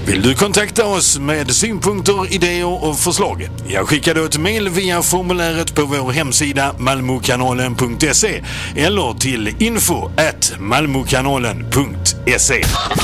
Vill du kontakta oss med synpunkter, idéer och förslag? Jag skickar då ett mejl via formuläret på vår hemsida malmokanalen.se eller till info@malmokanalen.se.